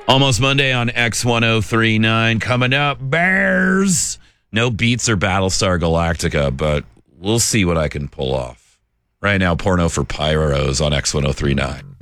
Almost Monday on X1039. Coming up, Bears. No Beats or Battlestar Galactica, but we'll see what I can pull off. Right now, Porno for Pyros on X1039.